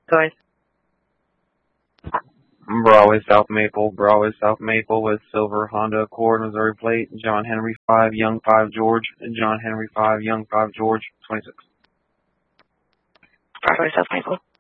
Go ahead. Broadway South Maple with silver Honda Accord, Missouri plate, John Henry 5, Young 5 George, John Henry 5, Young 5 George, 26. Broadway South Maple.